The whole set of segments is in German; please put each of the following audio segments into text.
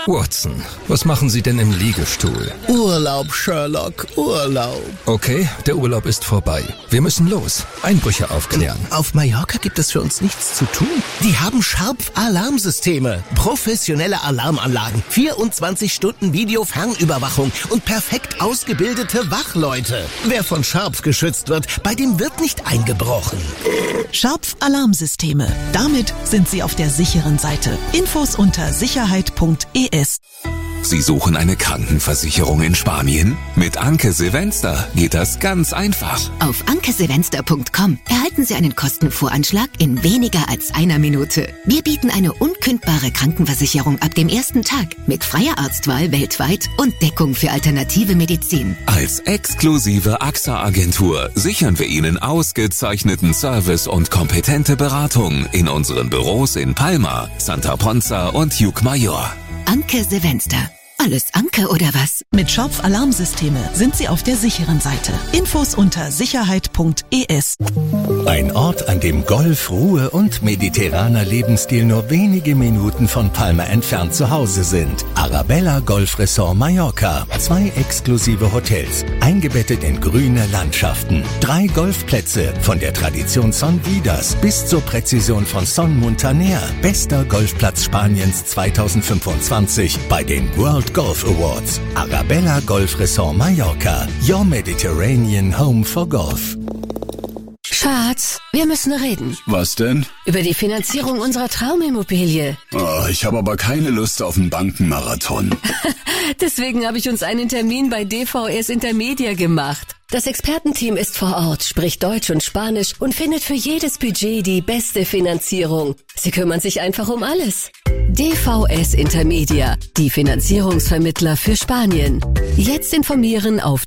Watson, was machen Sie denn im Liegestuhl? Urlaub, Sherlock, Urlaub. Okay, der Urlaub ist vorbei. Wir müssen los. Einbrüche aufklären. Auf Mallorca gibt es für uns nichts zu tun. Die haben Sharp-Alarmsysteme, professionelle Alarmanlagen, 24 Stunden Video-Fernüberwachung und perfekt ausgebildete Wachleute. Wer von Sharp geschützt wird, bei dem wird nicht eingebrochen. Sharp-Alarmsysteme. Damit sind Sie auf der sicheren Seite. Infos unter sicherheit.es. Sie suchen eine Krankenversicherung in Spanien? Mit Anke Silvester geht das ganz einfach. Auf ankesilvester.com erhalten Sie einen Kostenvoranschlag in weniger als einer Minute. Wir bieten eine unkündbare Krankenversicherung ab dem ersten Tag mit freier Arztwahl weltweit und Deckung für alternative Medizin. Als exklusive AXA-Agentur sichern wir Ihnen ausgezeichneten Service und kompetente Beratung in unseren Büros in Palma, Santa Ponza und Llucmajor. Anke Silvester. Alles Anke oder was? Mit Sharp-Alarmsysteme sind Sie auf der sicheren Seite. Infos unter sicherheit.es. Ein Ort, an dem Golf, Ruhe und mediterraner Lebensstil nur wenige Minuten von Palma entfernt zu Hause sind. Arabella Golf Resort Mallorca. 2 exklusive Hotels, eingebettet in grüne Landschaften. 3 Golfplätze, von der Tradition Son Vidas bis zur Präzision von Son Muntaner. Bester Golfplatz Spaniens 2025 bei den World Golf Awards. Arabella Golf Resort Mallorca. Your Mediterranean Home for Golf. Schatz, wir müssen reden. Was denn? Über die Finanzierung unserer Traumimmobilie. Oh, ich habe aber keine Lust auf einen Bankenmarathon. Deswegen habe ich uns einen Termin bei DVS Intermedia gemacht. Das Expertenteam ist vor Ort, spricht Deutsch und Spanisch und findet für jedes Budget die beste Finanzierung. Sie kümmern sich einfach um alles. DVS Intermedia, die Finanzierungsvermittler für Spanien. Jetzt informieren auf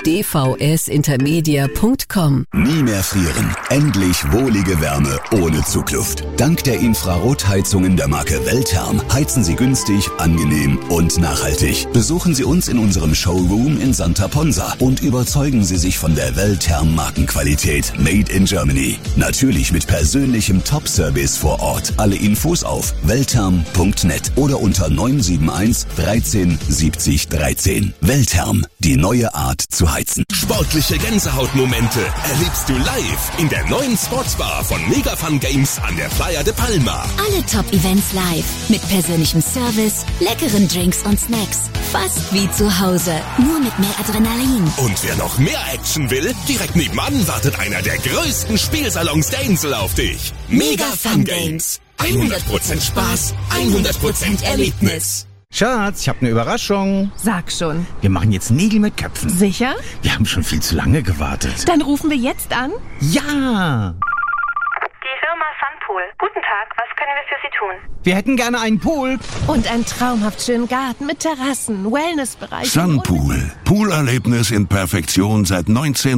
dvsintermedia.com. Nie mehr frieren. Endlich wohlige Wärme ohne Zugluft. Dank der Infrarotheizungen der Marke Weltherm heizen Sie günstig, angenehm und nachhaltig. Besuchen Sie uns in unserem Showroom in Santa Ponza und überzeugen Sie sich von der Weltherm Markenqualität Made in Germany. Natürlich mit persönlichem Top-Service vor Ort. Alle Infos auf weltherm.net oder unter 971 13 70 13. Weltherm, die neue Art zu heizen. Sportliche Gänsehautmomente erlebst du live in der neuen Sportsbar von Mega Fun Games an der Playa de Palma. Alle Top-Events live mit persönlichem Service, leckeren Drinks und Snacks. Fast wie zu Hause, nur mit mehr Adrenalin. Und wer noch mehr Action will, direkt nebenan wartet einer der größten Spielsalons der Insel auf dich. Mega Fun Games. 100% Spaß, 100% Erlebnis. Schatz, ich habe eine Überraschung. Sag schon. Wir machen jetzt Nägel mit Köpfen. Sicher? Wir haben schon viel zu lange gewartet. Dann rufen wir jetzt an. Ja! Die Firma Sunpool. Guten Tag, was können wir für Sie tun? Wir hätten gerne einen Pool. Und einen traumhaft schönen Garten mit Terrassen, Wellnessbereich. Sunpool. Poolerlebnis in Perfektion seit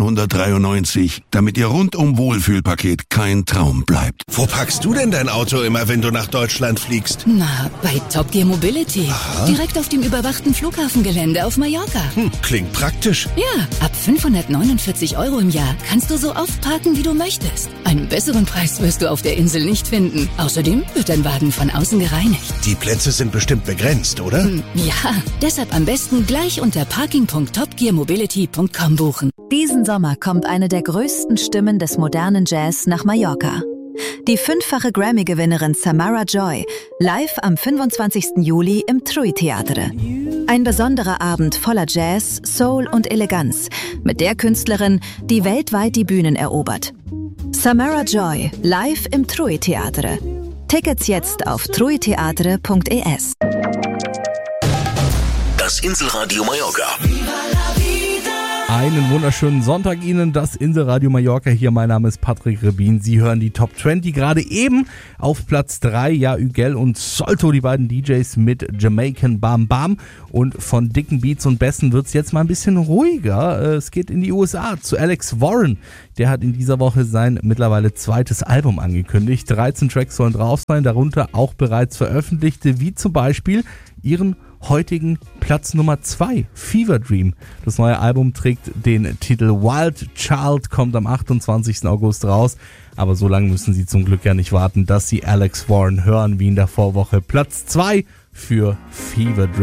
1993, damit Ihr rundum Wohlfühlpaket kein Traum bleibt. Wo packst du denn dein Auto immer, wenn du nach Deutschland fliegst? Na, bei Top Gear Mobility. Aha. Direkt auf dem überwachten Flughafengelände auf Mallorca. Klingt praktisch. Ja, ab 549 € im Jahr kannst du so oft parken, wie du möchtest. Einen besseren Preis wirst du auf der Insel nicht finden. Außerdem wird dein Wagen von außen gereinigt. Die Plätze sind bestimmt begrenzt, oder? Ja, deshalb am besten gleich unter parking.topgearmobility.com buchen. Diesen Sommer kommt eine der größten Stimmen des modernen Jazz nach Mallorca. Die 5-fache Grammy-Gewinnerin Samara Joy, live am 25. Juli im TRUI Theatre. Ein besonderer Abend voller Jazz, Soul und Eleganz mit der Künstlerin, die weltweit die Bühnen erobert. Samara Joy, live im TRUI Theatre. Tickets jetzt auf truiteatre.es. Das Inselradio Mallorca. Einen wunderschönen Sonntag Ihnen, das Inselradio Mallorca hier. Mein Name ist Patrick Rebin. Sie hören die Top 20, gerade eben auf Platz 3. Ja, Ügel und Solto, die beiden DJs mit Jamaican Bam Bam. Und von dicken Beats und Bässen wird es jetzt mal ein bisschen ruhiger. Es geht in die USA zu Alex Warren. Der hat in dieser Woche sein mittlerweile zweites Album angekündigt. 13 Tracks sollen drauf sein, darunter auch bereits veröffentlichte, wie zum Beispiel ihren heutigen Platz Nummer 2, Fever Dream. Das neue Album trägt den Titel Wild Child, kommt am 28. August raus. Aber so lange müssen Sie zum Glück ja nicht warten, dass Sie Alex Warren hören, wie in der Vorwoche. Platz 2 für Fever Dream.